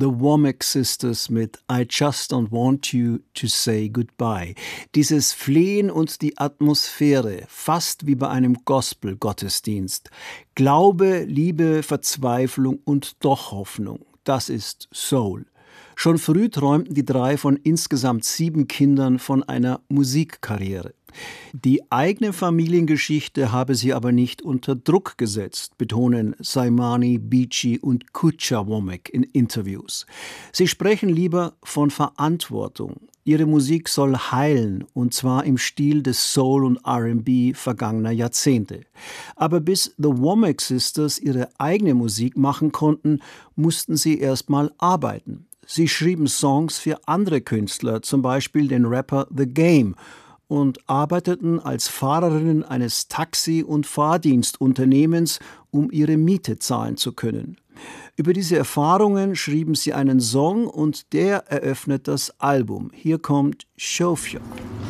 The Womack Sisters mit I Just Don't Want You to Say Goodbye. Dieses Flehen und die Atmosphäre, fast wie bei einem Gospel-Gottesdienst. Glaube, Liebe, Verzweiflung und doch Hoffnung. Das ist Soul. Schon früh träumten die drei von insgesamt 7 Kindern von einer Musikkarriere. Die eigene Familiengeschichte habe sie aber nicht unter Druck gesetzt, betonen Saimani, Beachy und Kucha Womack in Interviews. Sie sprechen lieber von Verantwortung. Ihre Musik soll heilen, und zwar im Stil des Soul und R&B vergangener Jahrzehnte. Aber bis The Womack Sisters ihre eigene Musik machen konnten, mussten sie erst mal arbeiten. Sie schrieben Songs für andere Künstler, zum Beispiel den Rapper The Game, und arbeiteten als Fahrerinnen eines Taxi- und Fahrdienstunternehmens, um ihre Miete zahlen zu können. Über diese Erfahrungen schrieben sie einen Song und der eröffnet das Album. Hier kommt Shofyok.